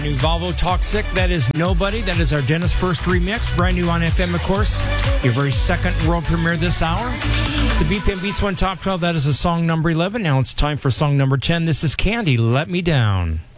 New Volvo Toxic, that is Nobody. That is our Dennis First remix. Brand new on FM, of course. Your very second world premiere this hour. It's the BPM Beats 1 Top 12. That is a song number 11. Now it's time for song number 10. This is Candy, Let Me Down.